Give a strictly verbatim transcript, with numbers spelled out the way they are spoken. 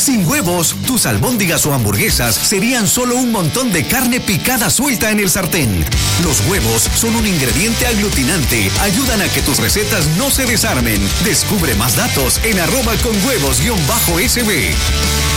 Sin huevos, tus albóndigas o hamburguesas serían solo un montón de carne picada suelta en el sartén. Los huevos son un ingrediente aglutinante, ayudan a que tus recetas no se desarmen. Descubre más datos en arroba con huevos guión bajo S B.